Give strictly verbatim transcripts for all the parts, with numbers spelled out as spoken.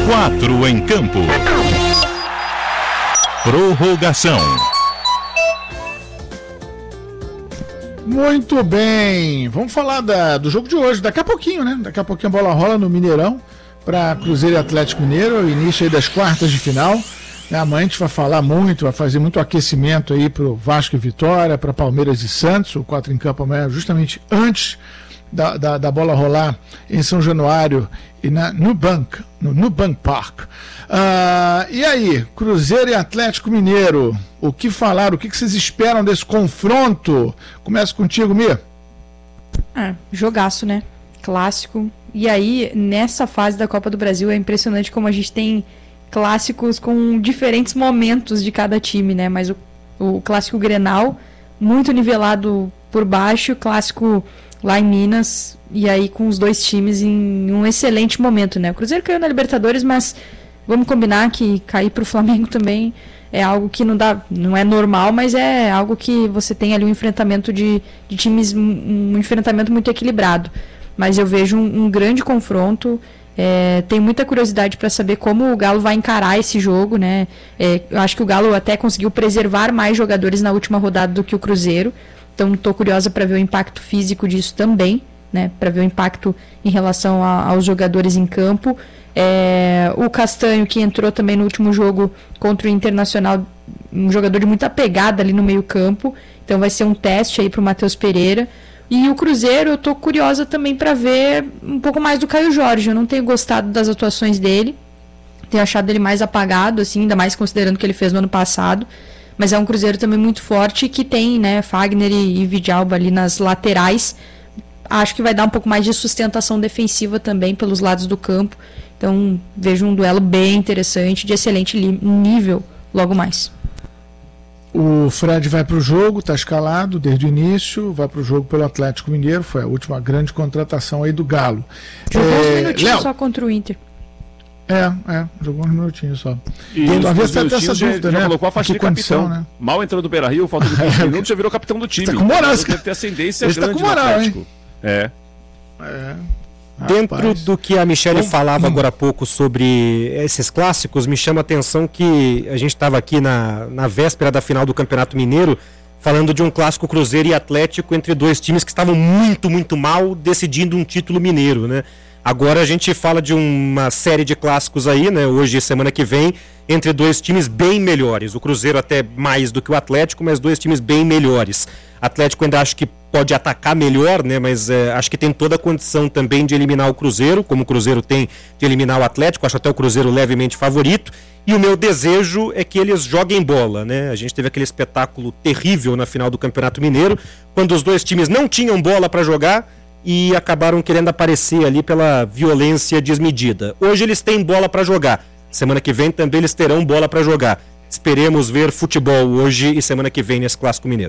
Quatro em campo. Prorrogação. Muito bem, vamos falar da, do jogo de hoje, daqui a pouquinho, né? Daqui a pouquinho a bola rola no Mineirão para Cruzeiro e Atlético Mineiro, o início aí das quartas de final. Amanhã a gente vai falar muito, vai fazer muito aquecimento aí para o Vasco e Vitória, para Palmeiras e Santos, o quatro em campo amanhã, justamente antes da, da, da bola rolar em São Januário e na Nubank, no Nubank Park. Uh, e aí, Cruzeiro e Atlético Mineiro, o que falaram, o que, que vocês esperam desse confronto? Começa contigo, Mia. Ah, jogaço, né? Clássico. E aí, nessa fase da Copa do Brasil, é impressionante como a gente tem clássicos com diferentes momentos de cada time, né? Mas o, o clássico Grenal, muito nivelado por baixo, clássico lá em Minas, e aí com os dois times em um excelente momento, né? O Cruzeiro caiu na Libertadores, mas vamos combinar que cair para o Flamengo também é algo que não dá, não é normal, mas é algo que você tem ali um enfrentamento de, de times, um, um enfrentamento muito equilibrado. Mas eu vejo um, um grande confronto. É, tenho muita curiosidade para saber como o Galo vai encarar esse jogo, né? É, eu acho que o Galo até conseguiu preservar mais jogadores na última rodada do que o Cruzeiro, então estou curiosa para ver o impacto físico disso também, né? Para ver o impacto em relação a, aos jogadores em campo. É, o Castanho, que entrou também no último jogo contra o Internacional, um jogador de muita pegada ali no meio campo, então vai ser um teste aí para o Matheus Pereira. E o Cruzeiro, eu tô curiosa também para ver um pouco mais do Caio Jorge. Eu não tenho gostado das atuações dele, tenho achado ele mais apagado, assim, ainda mais considerando o que ele fez no ano passado. Mas é um Cruzeiro também muito forte que tem, né, Fagner e, e Vidalba ali nas laterais. Acho que vai dar um pouco mais de sustentação defensiva também pelos lados do campo. Então vejo um duelo bem interessante, de excelente li- nível logo mais. O Fred vai para o jogo, está escalado desde o início, vai para o jogo pelo Atlético Mineiro, foi a última grande contratação aí do Galo. Jogou é, uns minutinhos Léo, só contra o Inter. É, é, jogou uns minutinhos só. E Tem, uma vez até essa dúvida, já né? colocou a faixa de capitão, né? Mal entrou no Beira-Rio, faltando quinze minutos, já virou capitão do time. Tá com moral, deve ter ascendência esse grande tá com moral, no Atlético. Hein? É. É. Dentro Rapaz. do que a Michele Bom, falava hum. agora há pouco sobre esses clássicos, me chama a atenção que a gente estava aqui na, na véspera da final do Campeonato Mineiro, falando de um clássico Cruzeiro e Atlético entre dois times que estavam muito, muito mal, decidindo um título mineiro, né? Agora a gente fala de uma série de clássicos aí, né? Hoje e semana que vem, entre dois times bem melhores. O Cruzeiro até mais do que o Atlético, mas dois times bem melhores. Atlético ainda acho que pode atacar melhor, né? Mas é, acho que tem toda a condição também de eliminar o Cruzeiro, como o Cruzeiro tem de eliminar o Atlético. Acho até o Cruzeiro levemente favorito. E o meu desejo é que eles joguem bola, né? A gente teve aquele espetáculo terrível na final do Campeonato Mineiro, quando os dois times não tinham bola para jogar e acabaram querendo aparecer ali pela violência desmedida. Hoje eles têm bola para jogar. Semana que vem também eles terão bola para jogar. Esperemos ver futebol hoje e semana que vem nesse Clássico Mineiro.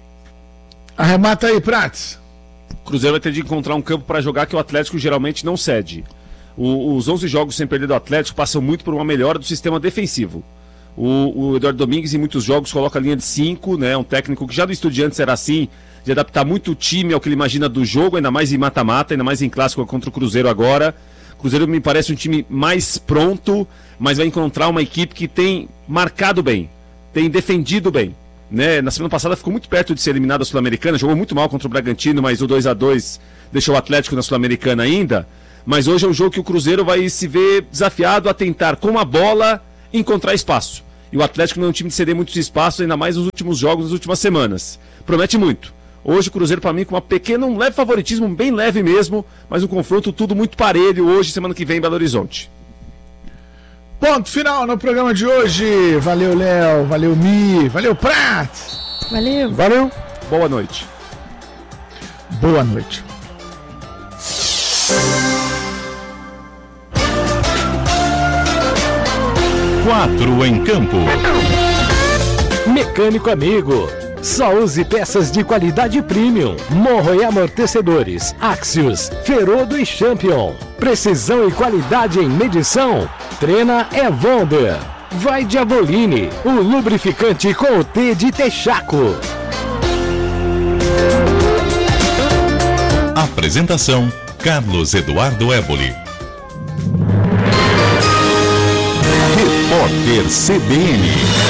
Arremata aí, Prats. O Cruzeiro vai ter de encontrar um campo para jogar que o Atlético geralmente não cede. O, os onze jogos sem perder do Atlético passam muito por uma melhora do sistema defensivo. O, o Eduardo Domingues em muitos jogos coloca a linha de cinco, né? Um técnico que já do Estudiantes era assim, de adaptar muito o time ao que ele imagina do jogo, ainda mais em mata-mata, ainda mais em clássico contra o Cruzeiro agora. O Cruzeiro me parece um time mais pronto, mas vai encontrar uma equipe que tem marcado bem, tem defendido bem. Né? Na semana passada ficou muito perto de ser eliminado da Sul-Americana, jogou muito mal contra o Bragantino, mas o dois a dois deixou o Atlético na Sul-Americana ainda. Mas hoje é um jogo que o Cruzeiro vai se ver desafiado a tentar, com a bola, encontrar espaço. E o Atlético não é um time de ceder muitos espaços, ainda mais nos últimos jogos, nas últimas semanas. Promete muito. Hoje o Cruzeiro, para mim, com uma pequena, um leve favoritismo, bem leve mesmo, mas um confronto tudo muito parelho hoje, semana que vem em Belo Horizonte. Ponto final no programa de hoje. Valeu, Léo. Valeu, Mi. Valeu, Prats. Valeu. Valeu. Boa noite. Boa noite. Quatro em campo. Mecânico amigo. Só use peças de qualidade premium. Morro e amortecedores. Axios, Ferodo e Champion. Precisão e qualidade em medição. Trena é Wonder. Vai de Avoline, o lubrificante com o T de Texaco. Apresentação: Carlos Eduardo Éboli. Repórter C B N.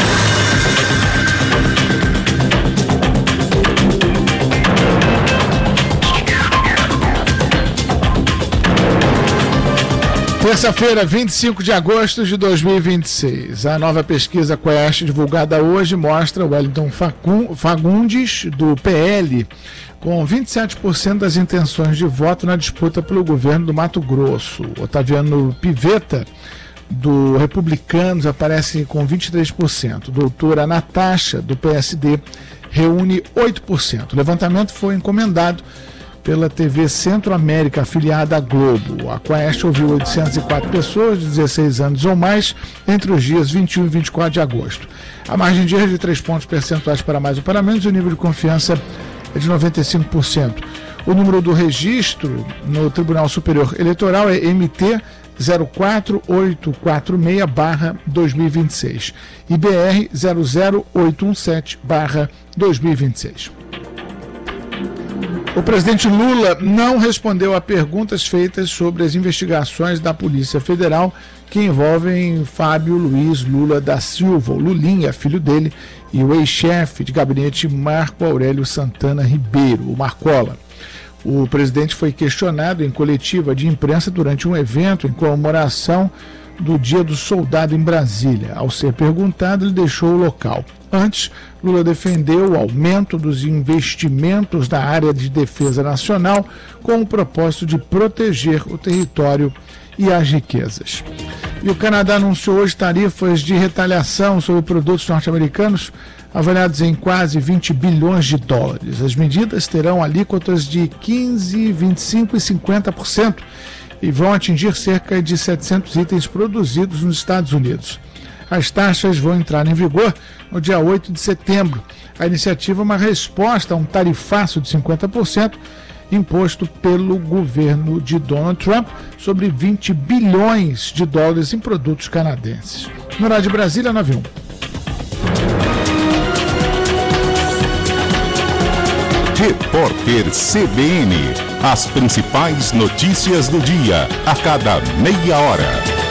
Terça-feira, vinte e cinco de agosto de dois mil e vinte e seis. A nova pesquisa Quest, divulgada hoje, mostra Wellington Fagundes, do P L, com vinte e sete por cento das intenções de voto na disputa pelo governo do Mato Grosso. Otaviano Pivetta, do Republicanos, aparece com vinte e três por cento. Doutora Natasha, do P S D, reúne oito por cento. O levantamento foi encomendado pela T V Centro-América, afiliada à Globo. A Quest ouviu oitocentas e quatro pessoas de dezesseis anos ou mais entre os dias vinte e um e vinte e quatro de agosto. A margem de erro de três pontos percentuais para mais ou para menos, e o nível de confiança é de noventa e cinco por cento. O número do registro no Tribunal Superior Eleitoral é M T zero quatro oito quatro seis barra dois mil e vinte e seis e B R zero zero oito um sete barra dois mil e vinte e seis. O presidente Lula não respondeu a perguntas feitas sobre as investigações da Polícia Federal que envolvem Fábio Luiz Lula da Silva, o Lulinha, filho dele, e o ex-chefe de gabinete Marco Aurélio Santana Ribeiro, o Marcola. O presidente foi questionado em coletiva de imprensa durante um evento em comemoração do Dia do Soldado em Brasília. Ao ser perguntado, ele deixou o local. Antes, Lula defendeu o aumento dos investimentos na área de defesa nacional com o propósito de proteger o território e as riquezas. E o Canadá anunciou hoje tarifas de retaliação sobre produtos norte-americanos avaliados em quase vinte bilhões de dólares. As medidas terão alíquotas de quinze, vinte e cinco e cinquenta por cento e vão atingir cerca de setecentos itens produzidos nos Estados Unidos. As taxas vão entrar em vigor no dia oito de setembro. A iniciativa é uma resposta a um tarifaço de cinquenta por cento imposto pelo governo de Donald Trump sobre vinte bilhões de dólares em produtos canadenses. No horário de Brasília, nove e um. Repórter C B N. As principais notícias do dia, a cada meia hora.